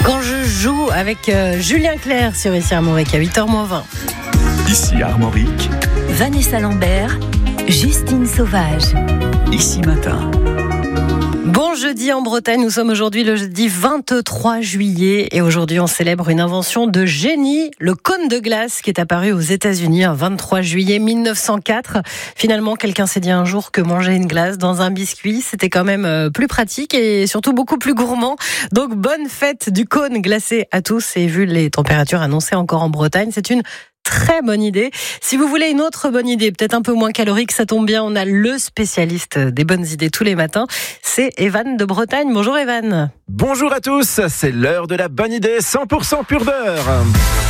Quand je joue avec Julien Clerc sur Ici Armorique à 8h20. Ici Armorique, Vanessa Lambert, Justine Sauvage. Ici Matin. Bon jeudi en Bretagne, nous sommes aujourd'hui le jeudi 23 juillet et aujourd'hui on célèbre une invention de génie, le cône de glace qui est apparu aux États-Unis un 23 juillet 1904. Finalement, quelqu'un s'est dit un jour que manger une glace dans un biscuit, c'était quand même plus pratique et surtout beaucoup plus gourmand. Donc bonne fête du cône glacé à tous et vu les températures annoncées encore en Bretagne, c'est une très bonne idée. Si vous voulez une autre bonne idée, peut-être un peu moins calorique, ça tombe bien, on a le spécialiste des bonnes idées tous les matins. C'est Evan de Bretagne. Bonjour Evan. Bonjour à tous, c'est l'heure de la bonne idée 100% pur beurre.